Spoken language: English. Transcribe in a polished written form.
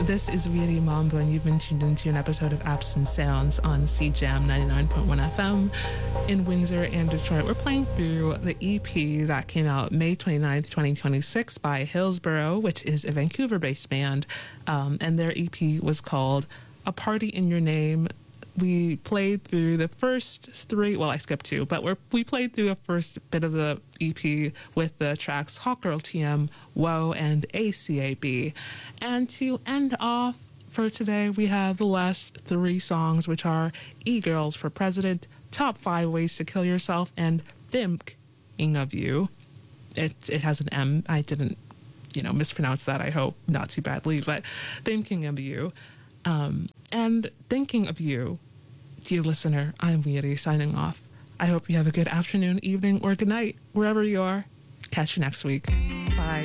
This is Weary Mambo, and you've been tuned into an episode of Absent Sounds on CJAM 99.1 FM in Windsor and Detroit. We're playing through the EP that came out May 29th, 2026 by Hillsborough, which is a Vancouver-based band, and their EP was called A Party in Your Name. We played through the first three, well, I skipped two, but we played through the first bit of the EP with the tracks Hot Girl TM, Woe, and ACAB. And to end off for today, we have the last three songs, which are E-Girls for President, Top 5 Ways to Kill Yourself, and Thinking of You. It has an M. I didn't, mispronounce that, I hope, not too badly, but Thinking of You. And Thinking of You, dear listener, I'm Weary signing off. I hope you have a good afternoon, evening, or good night, wherever you are. Catch you next week. Bye.